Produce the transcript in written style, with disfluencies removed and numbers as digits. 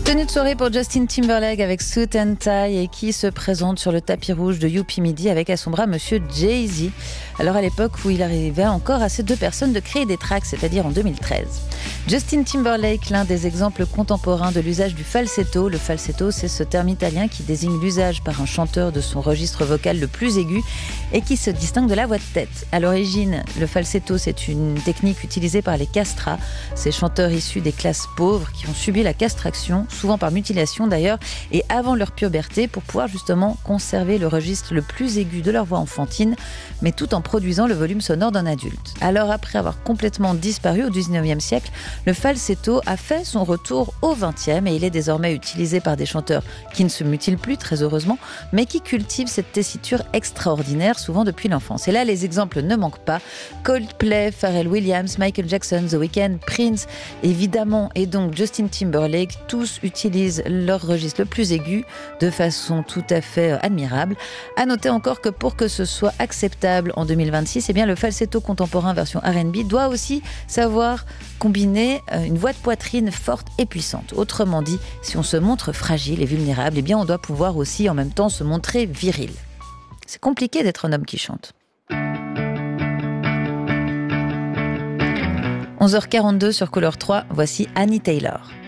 Tenue de soirée pour Justin Timberlake avec Suit and Tie et qui se présente sur le tapis rouge de Youpi Midi avec à son bras Monsieur Jay-Z. Alors à l'époque où il arrivait encore à ces deux personnes de créer des tracks, c'est-à-dire en 2013. Justin Timberlake, l'un des exemples contemporains de l'usage du falsetto. Le falsetto, c'est ce terme italien qui désigne l'usage par un chanteur de son registre vocal le plus aigu et qui se distingue de la voix de tête. À l'origine, le falsetto, c'est une technique utilisée par les castrats, ces chanteurs issus des classes pauvres qui ont subi la castration, souvent par mutilation d'ailleurs, et avant leur puberté, pour pouvoir justement conserver le registre le plus aigu de leur voix enfantine, mais tout en produisant le volume sonore d'un adulte. Alors après avoir complètement disparu au 19e siècle, le falsetto a fait son retour au 20e et il est désormais utilisé par des chanteurs qui ne se mutilent plus, très heureusement, mais qui cultivent cette tessiture extraordinaire, souvent depuis l'enfance. Et là, les exemples ne manquent pas. Coldplay, Pharrell Williams, Michael Jackson, The Weeknd, Prince, évidemment, et donc Justin Timberlake, tous utilisent leur registre le plus aigu de façon tout à fait admirable. À noter encore que pour que ce soit acceptable en 2026, eh bien le falsetto contemporain version R&B doit aussi savoir combiner une voix de poitrine forte et puissante. Autrement dit, si on se montre fragile et vulnérable, eh bien on doit pouvoir aussi en même temps se montrer viril. C'est compliqué d'être un homme qui chante. 11h42 sur Couleur 3, voici Annie Taylor.